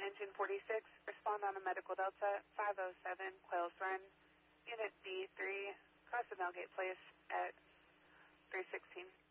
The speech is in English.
engine 46, respond on a medical Delta 507 Quails Run, unit D3, cross the Melgate Place at 316.